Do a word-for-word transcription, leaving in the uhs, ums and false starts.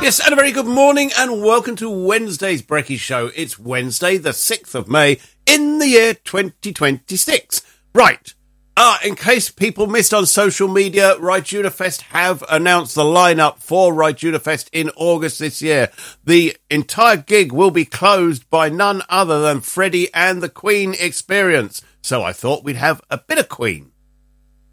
Yes, and a very good morning and welcome to Wednesday's Brekkie Show. It's Wednesday, the sixth of May in the year twenty twenty-six. Right, uh, in case people missed on social media, Rydunafest have announced the lineup for Rydunafest in August this year. The entire gig will be closed by none other than Freddie and the Queen Experience. So I thought we'd have a bit of Queen.